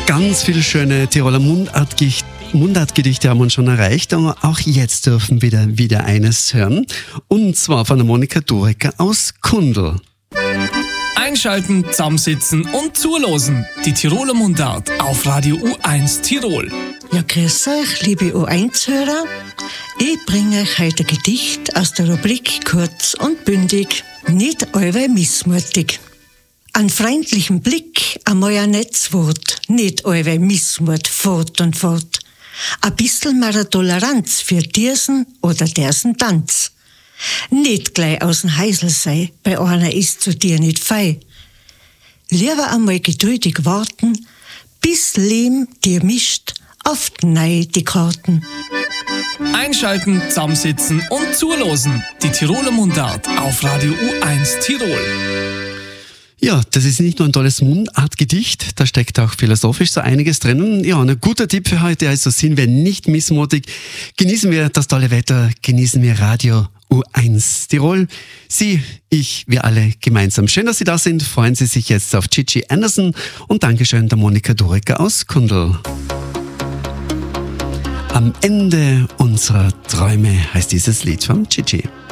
Ganz viele schöne Tiroler Mundartgedichte haben uns schon erreicht, aber auch jetzt dürfen wir wieder eines hören. Und zwar von der Monika Durecker aus Kundl. Einschalten, zusammensitzen und zulosen. Die Tiroler Mundart auf Radio U1 Tirol. Ja, grüß euch, liebe U1-Hörer. Ich bringe euch heute ein Gedicht aus der Rubrik Kurz und bündig. Nicht allweil missmutig. Ein freundlichen Blick, einmal ein Netzwort, nicht allweil Missmut fort und fort. Ein bisschen mehr Toleranz für diesen oder dersen Tanz. Nicht gleich außen Heisel sei, bei einer ist zu dir nicht fei. Lieber einmal geduldig warten, bis Lehm dir mischt oft neu die Karten. Einschalten, zusammensitzen und zulosen. Die Tiroler Mundart auf Radio U1 Tirol. Ja, das ist nicht nur ein tolles Mundartgedicht, da steckt auch philosophisch so einiges drin. Ja, ein guter Tipp für heute, also sind wir nicht missmutig. Genießen wir das tolle Wetter, genießen wir Radio U1 Tirol. Sie, ich, wir alle gemeinsam. Schön, dass Sie da sind. Freuen Sie sich jetzt auf Gigi Anderson und Dankeschön der Monika Durecker aus Kundl. Am Ende unserer Träume heißt dieses Lied von Gigi.